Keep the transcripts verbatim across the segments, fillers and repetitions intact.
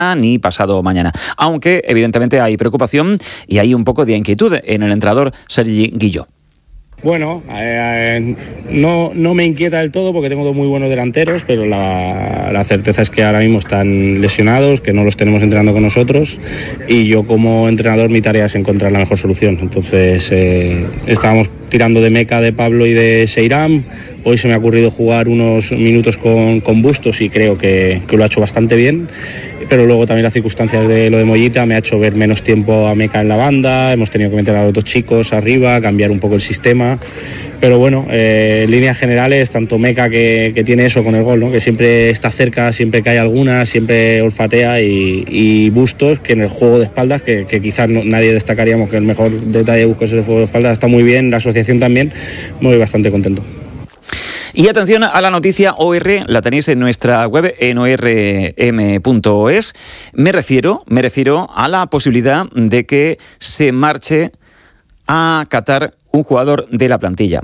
ni pasado mañana. Aunque, evidentemente, hay preocupación y hay un poco de inquietud en el entrenador Sergi Guilló. Bueno, eh, no, no me inquieta del todo porque tengo dos muy buenos delanteros, pero la, la certeza es que ahora mismo están lesionados, que no los tenemos entrenando con nosotros, y yo como entrenador mi tarea es encontrar la mejor solución. Entonces eh, estábamos tirando de Meca, de Pablo y de Seiram. Hoy se me ha ocurrido jugar unos minutos con, con Bustos y creo que, que lo ha hecho bastante bien, pero luego también las circunstancias de lo de Mollita me ha hecho ver menos tiempo a Meca en la banda, hemos tenido que meter a los dos chicos arriba, cambiar un poco el sistema, pero bueno, eh, en líneas generales, tanto Meca que, que tiene eso con el gol, ¿no? Que siempre está cerca, siempre cae alguna, siempre olfatea, y, y Bustos, que en el juego de espaldas, que, que quizás no, nadie destacaríamos que el mejor detalle de Bustos es el juego de espaldas, está muy bien, la asociación también, muy bastante contento. Y atención a la noticia O R, la tenéis en nuestra web en o r m punto es. Me refiero, me refiero a la posibilidad de que se marche a Qatar un jugador de la plantilla.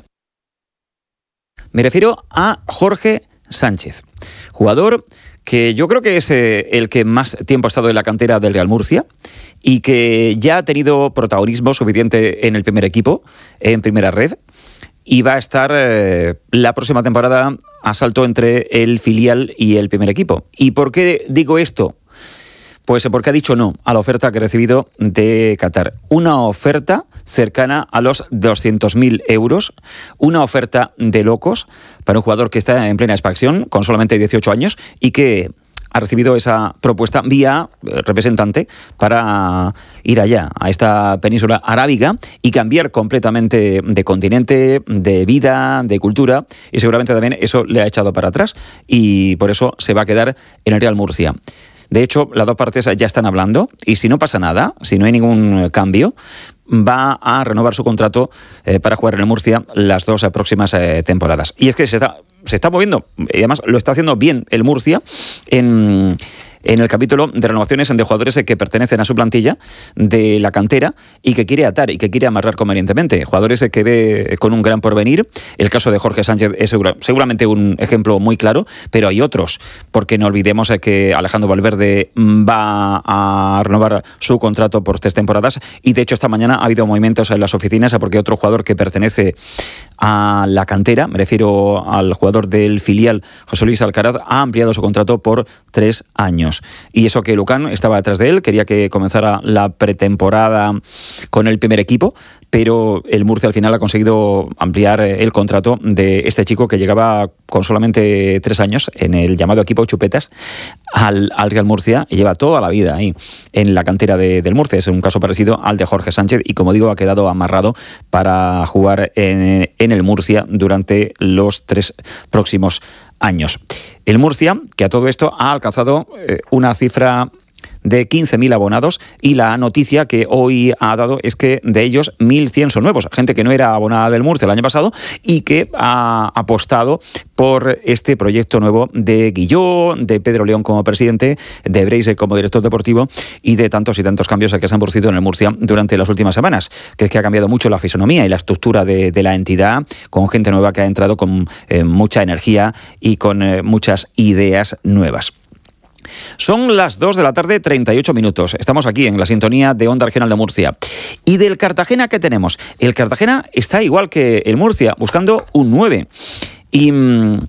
Me refiero a Jorge Sánchez, jugador que yo creo que es eh, el que más tiempo ha estado en la cantera del Real Murcia y que ya ha tenido protagonismo suficiente en el primer equipo, en primera red. Y va a estar eh, la próxima temporada a salto entre el filial y el primer equipo. ¿Y por qué digo esto? Pues porque ha dicho no a la oferta que ha recibido de Qatar. Una oferta cercana a los doscientos mil euros. Una oferta de locos para un jugador que está en plena expansión, con solamente dieciocho años, y que ha recibido esa propuesta vía representante para ir allá, a esta península arábiga, y cambiar completamente de continente, de vida, de cultura, y seguramente también eso le ha echado para atrás, y por eso se va a quedar en el Real Murcia. De hecho, las dos partes ya están hablando, y si no pasa nada, si no hay ningún cambio, va a renovar su contrato eh, para jugar en el Murcia las dos eh, próximas eh, temporadas. Y es que se está, se está moviendo, y además lo está haciendo bien el Murcia en... en el capítulo de renovaciones de jugadores que pertenecen a su plantilla de la cantera y que quiere atar y que quiere amarrar convenientemente. Jugadores que ve con un gran porvenir. El caso de Jorge Sánchez es segura, seguramente un ejemplo muy claro, pero hay otros, porque no olvidemos que Alejandro Valverde va a renovar su contrato por tres temporadas, y de hecho esta mañana ha habido movimientos en las oficinas porque otro jugador que pertenece a la cantera, me refiero al jugador del filial José Luis Alcaraz, ha ampliado su contrato por tres años. Y eso que Lucán estaba detrás de él, quería que comenzara la pretemporada con el primer equipo, pero el Murcia al final ha conseguido ampliar el contrato de este chico que llegaba con solamente tres años en el llamado equipo Chupetas al, al Real Murcia, y lleva toda la vida ahí en la cantera de, del Murcia. Es un caso parecido al de Jorge Sánchez y, como digo, ha quedado amarrado para jugar en, en el Murcia durante los tres próximos años. El Murcia, que a todo esto ha alcanzado eh, una cifra de quince mil abonados, y la noticia que hoy ha dado es que de ellos mil cien son nuevos, gente que no era abonada del Murcia el año pasado y que ha apostado por este proyecto nuevo de Guilló, de Pedro León como presidente, de Breise como director deportivo, y de tantos y tantos cambios que se han producido en el Murcia durante las últimas semanas, que es que ha cambiado mucho la fisonomía y la estructura de, de la entidad, con gente nueva que ha entrado con eh, mucha energía y con eh, muchas ideas nuevas. Son las dos de la tarde, treinta y ocho minutos. Estamos aquí en la sintonía de Onda Regional de Murcia. ¿Y del Cartagena qué tenemos? El Cartagena está igual que el Murcia, buscando un nueve. Y mmm,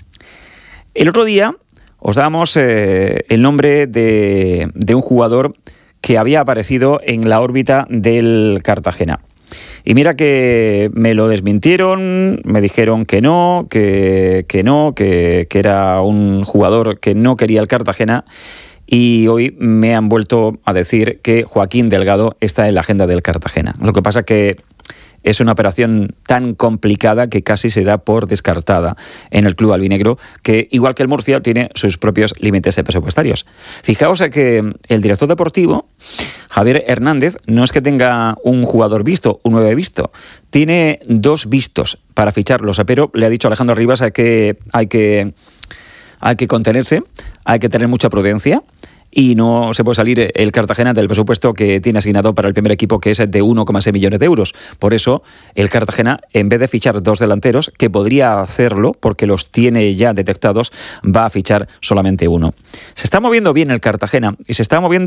el otro día os damos eh, el nombre de, de un jugador que había aparecido en la órbita del Cartagena. Y mira que me lo desmintieron, me dijeron que no, que, que no, que, que era un jugador que no quería el Cartagena, y hoy me han vuelto a decir que Joaquín Delgado está en la agenda del Cartagena. Lo que pasa que es una operación tan complicada que casi se da por descartada en el club albinegro, que, igual que el Murcia, tiene sus propios límites presupuestarios. Fijaos que el director deportivo, Javier Hernández, no es que tenga un jugador visto, un nueve visto, tiene dos vistos para ficharlos, pero le ha dicho a Alejandro Rivas que hay que, hay que contenerse, hay que tener mucha prudencia, y no se puede salir el Cartagena del presupuesto que tiene asignado para el primer equipo, que es de uno coma seis millones de euros. Por eso, el Cartagena, en vez de fichar dos delanteros, que podría hacerlo porque los tiene ya detectados, va a fichar solamente uno. Se está moviendo bien el Cartagena y se está moviendo